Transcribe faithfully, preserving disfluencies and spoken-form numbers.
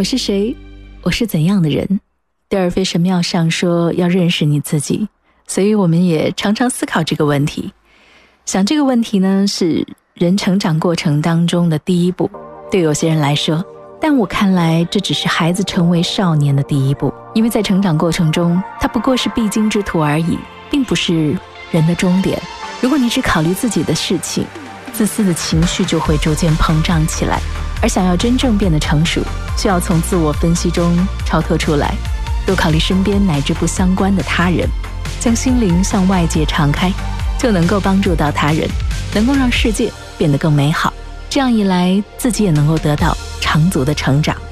我是谁？我是怎样的人？德尔菲神庙上说要认识你自己，所以我们也常常思考这个问题。想这个问题呢，是人成长过程当中的第一步，对有些人来说，但我看来这只是孩子成为少年的第一步，因为在成长过程中，它不过是必经之途而已，并不是人的终点。如果你只考虑自己的事情，自私的情绪就会逐渐膨胀起来，而想要真正变得成熟，需要从自我分析中超脱出来，多考虑身边乃至不相关的他人，将心灵向外界敞开，就能够帮助到他人，能够让世界变得更美好。这样一来，自己也能够得到长足的成长。